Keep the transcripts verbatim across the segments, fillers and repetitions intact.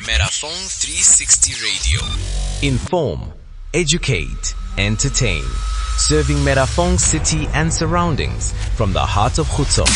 Metaphone three sixty Radio. Inform, educate, entertain. Serving Metaphone City and surroundings from the heart of Khutso.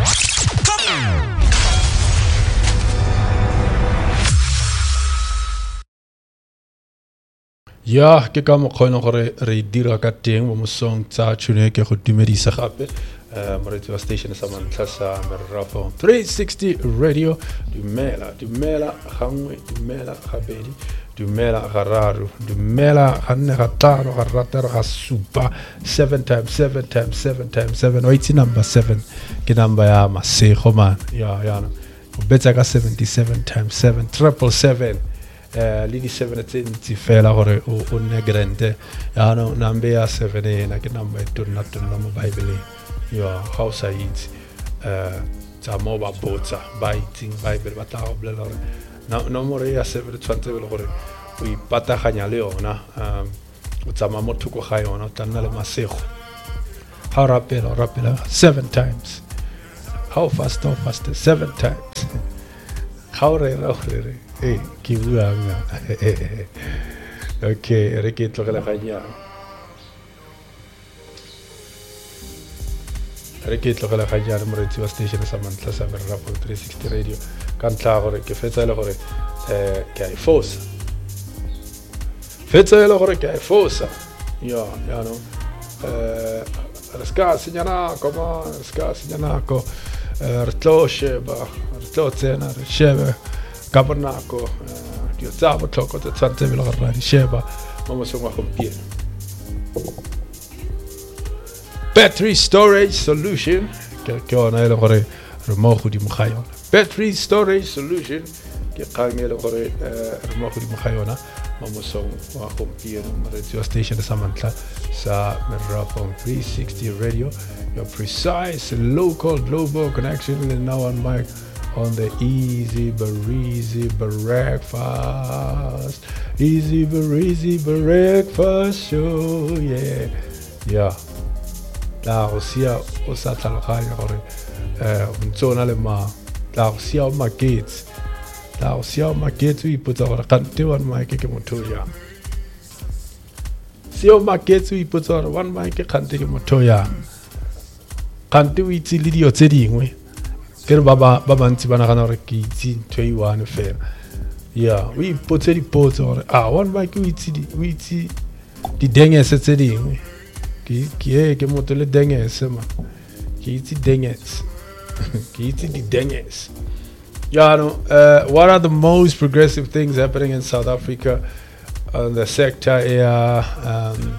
Ya ke ka mokgwa no gore re dira ka teng mo mosong tsa tshune ke go dumedisa gape moretsi wa station sa Mantlha sa Meraphone three sixty Radio. Dumela dumela gangwe dumela gabedi dumela gararo dumela ga nne ga tlhano ga rataro ga supa seven times seven times seven times seven o itse number seven ke number ya masego man ya ya no o betsa ka seventy-seven times seven triple seven eh le di seven tse ntsi fela gore o o nne grande ya no number ya seven ena ke number e tona tona mo bible ya house it eh tsa mo ba botsa ba itsing bible ba tla go bolela gore na no more ya seven tshwantse le gore o ipataganya le yona um o tsama mo thoko ga yona o tla nna le masego how rapela rapela seven times how fast how fast seven times how re ra re eh ke bua nga okay re ke tlogela ganya re ke tlogela ganya mo retsi wa station sa Mantlha sa Meraphone three sixty Radio ka ntla gore ke fetsa le gore eh ke a ifosa fetsa le gore ke a ifosa ya ya no eh ska senyana koma ska senyana ko rtloshe ba rtlotsena re shebe ka bonako di tsa botlhoko tsa tsantse le gore di sheba mo mosong wa gompieno. Battery storage solution ke ke ona ile gore re mo go di moga yona battery storage solution ke kangele gore re mo go di moga yona mo mosong wa gompieno mo radio station sa Mantlha sa Meraphone three sixty Radio, your precise local global connection is now on mic on the Easy Breezy Breakfast Easy Breezy Breakfast show. Yeah yeah la o sia o sa tlhaloganya gore eh mtsona le ma la o sia o markets la o sia o markets o ipotsa gore kante one mic ke motho ya sia o markets o ipotsa gore one mic kante ke motho ya kante o itse le dio tse dingwe ke ba ba ba bantsi bana gana gore ke itse twenty-one fela ya o ipotsa dipotsa gore ah one mic o itse di o itse di dengese tse dingwe ki ki ke motho le dengese ma ki itse dengese ki itse di dengese. Yeah, no, uh, what are the most progressive things happening in South Africa on the sector here? Um,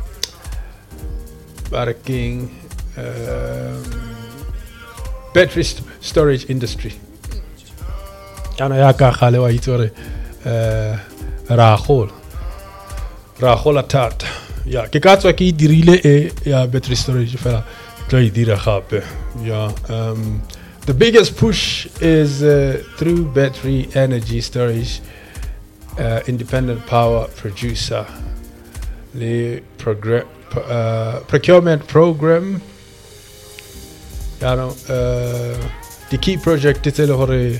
Barking, um, battery st- storage industry. Ano ya ka khale wa itore uh, rahol rahol atat. Yeah, ke ka tswa ke dirile e ya battery storage fela tlo e dira gape. Yeah, um the biggest push is uh, through battery energy storage, uh, independent power producer, the progr- uh, procurement program. You know, uh, the key project is the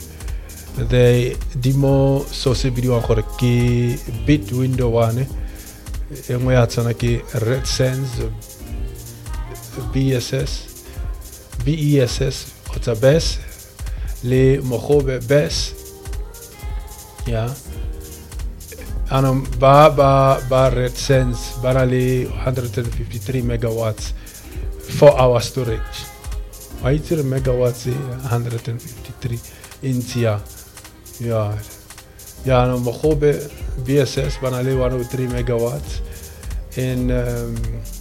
demo source video on the bit window one. And we have Red Sense, B S S, B E S S. It's a best, le mochobe best, yeah. And ba ba ba Red Sense barely one hundred fifty-three megawatts, four hour storage. Why is it megawatts? one hundred fifty-three inch, yeah, yeah. Yeah, and mochobe B S S barely one hundred three megawatts, and um,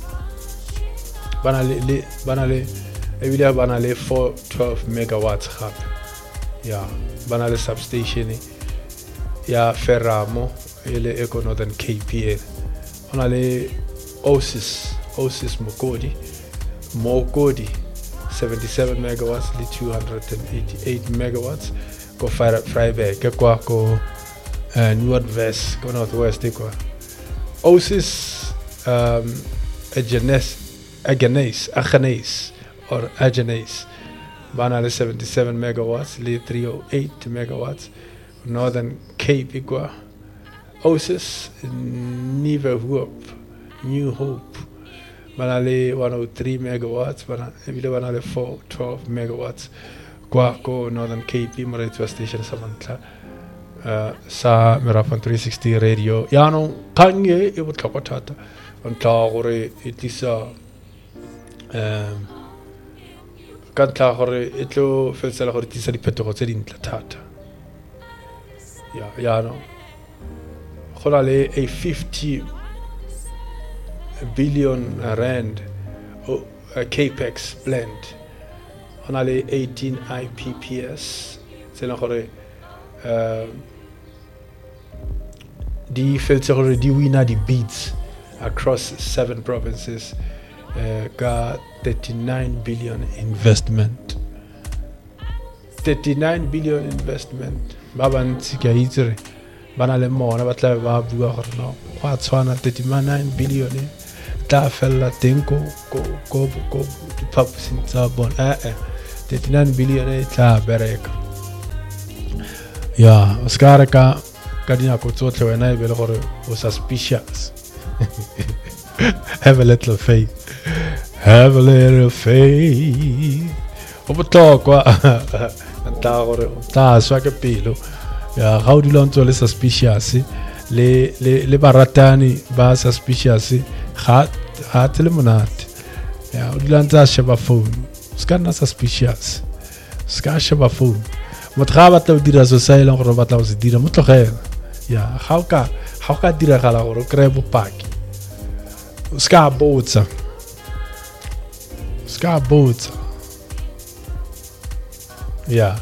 barely barely. Evilia banale four twelve megawatts hub. Yeah, banale substation. Ya Ferramo, ele Eco Northern K P L. Banale Osis, Osis Mokodi, Mokodi, seventy-seven megawatts, li two hundred eighty-eight megawatts. Go fire at Freiberg, kwa ko Noordwest, go Northwest kwa. Osis, um, Agenes, Agenes, Agenes. Or Agenes, banale seventy-seven megawatts, li three oh eight megawatts, Northern Cape kwa Osis Nive Hope New Hope banale one oh three megawatts bana ebile banale four twelve megawatts kwa ko Northern Cape Moretwa station samantla uh, sa Merafon three sixty radio yano kanye e botlhokwa thata ntla gore e tlisa um ka ntla gore e tlo fetsela gore tlisa diphetogo tse dintle thata ya yano gona le a fifty billion rand oh, a capex blend gona le eighteen I P P S tse leng gore uh, di fetse gore di wina di bids across seven provinces uh, ka thirty-nine billion investment thirty-nine billion investment ba bantsi ke a itse re bana le mona ba tla ba bua gore no gwa tshwana thirty-nine billion tla fella teng ko ko ko ko diphaposing tsa bona eh eh thirty-nine billion e tla bereka ya oskara ka ka dinako tsotlhe wena e bele gore o suspicious have a little faith have a little faith o botlhokwa ntla gore tla swa ke pelo ya ga o dilo ntse le suspicious le le le baratani ba suspicious ga ga tele monate ya o dilo ntse a sheba phone ska nna suspicious ska sheba phone motho ga batla o dira so sa ile gore batla o se dira motlogela ya ga o ka ga o ka dira gala gore o kry bopaki ska botsa ska botsa ya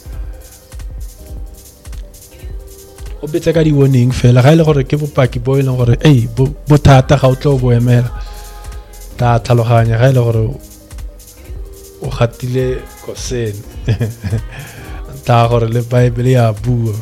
o betsa ka di warning fela ga ile gore ke bopaki bo ile gore ei bo thata ga o tlo bo emela ta tlhaloganya ga ile gore o gatile go sene ta gore le Bible ya bua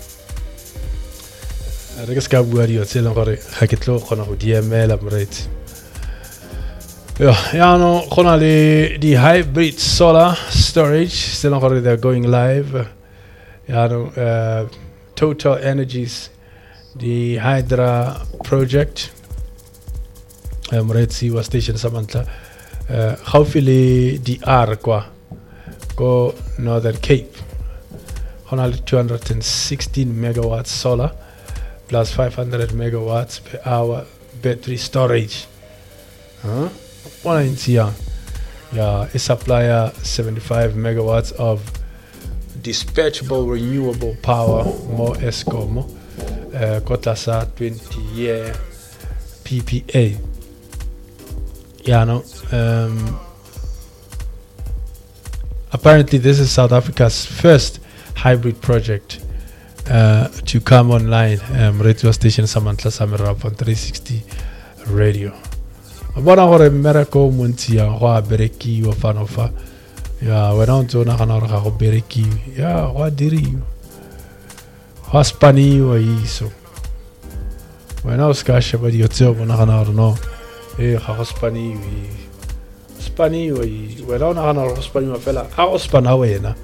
re ke ska bua dio tsela gore ga ke tlo gona go di emela moretse ya ya no gona le di hybrid solar storage still gore they're going live ya no uh, Total Energies the Hydra project moretsi wa station samantla uh, gaufile di R kwa go Northern Cape gona le two hundred sixteen megawatts solar plus five hundred megawatts per hour battery storage huh one in Sia yeah a supplier seventy-five megawatts of dispatchable renewable power more Eskom uh, Kotasa twenty year P P A yeah no um, apparently this is South Africa's first hybrid project uh, to come online um, radio station Samantla Samera on three sixty radio bona gore mmereko montsi ya go a bereki wa fanofa ya wena o tsona gana gore ga go bereki ya go a diriwa go spani wa iso wena o ska sheba di tseo bona gana gore no e ga go spani wi spani wa i wena o gana gore go spani wa fela a go spana wena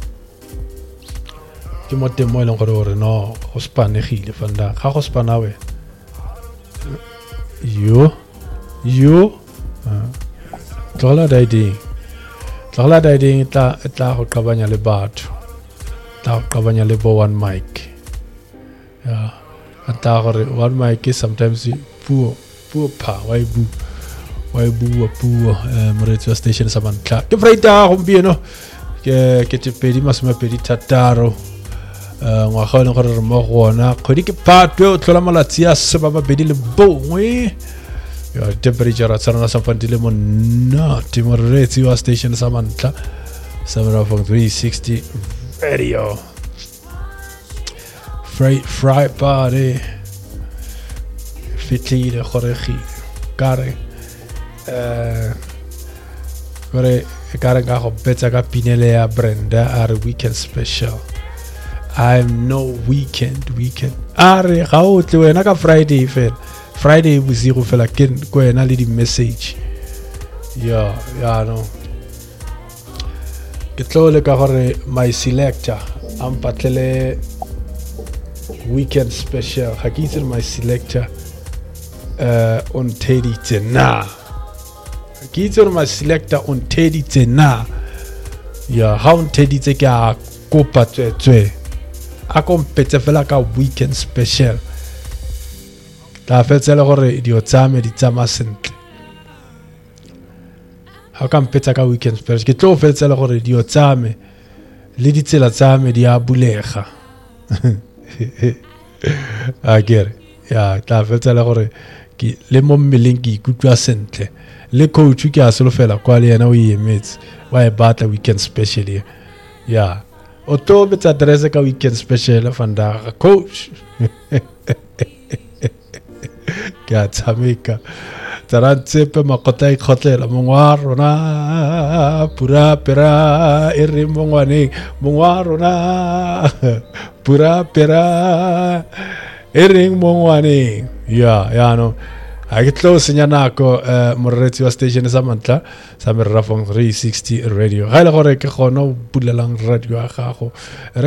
ke mo temo ile gore gore no go spanegile fanda ga go spana wena yo yo tlola daiding tlola daiding tla tla go qabanya le batho tla go qabanya le bo one mic ya ata gore one mic sometimes puo puo pa wai bu wai bu puo radio station Samantla ke freita gompieno ke ke tepedi masome pedi thataro ngwa ga le gore mo gona kgodi ke patwe o tlola malatsi a seba ba bedi le bongwe ya temperature tsana sa fantile mo na timoretsi wa station Samantla Samara from three sixty radio fry fry party fitile khoregi kare eh gore kare ga go betsa ka pinele ya Brenda are weekend special I'm no weekend weekend are ga o tle wena ka Friday fela Friday bosigo fela ke kwena le di message ya ya no ke tlole ka gore my selector am patlele weekend special ga ke itse my selector uh, on Teddy Tena ga ke itse my selector on Teddy Tena ya ha on Teddy tse ke a kopa tswetswe a kompetse fela ka weekend special ta fetsela gore dio tsame di tsama sentle ha ka mpetsa ka weekend special ke tlo fetsela gore dio tsame le ditsela tsame di a bulega a kere ya ta fetsela gore ke le mo mmeleng ke ikutlwa sentle le coach ke a solofela kwa le yena o emetse wa e batla weekend special ya ya o to betsa dress ka weekend special fanda coach ke a tsameka tsara tsepe makota e khotlela mongwaro na pura pera e re mongwane mongwaro na pura pera e re mongwane ya ya no a ke tlo senya nako morretsi wa station sa mantla sa Merafong three sixty radio ga ile gore ke gona o bulelang radio ya gago